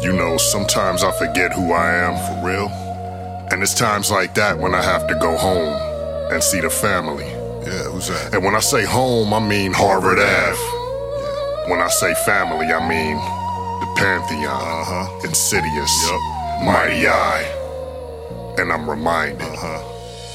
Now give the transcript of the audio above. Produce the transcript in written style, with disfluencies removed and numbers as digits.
You know, sometimes I forget who I am for real. And it's times like that when I have to go home and see the family. Yeah, who's that? And when I say home, I mean Harvard Ave. Yeah. When I say family, I mean the Pantheon, Insidious, Mighty Eye. And I'm reminded,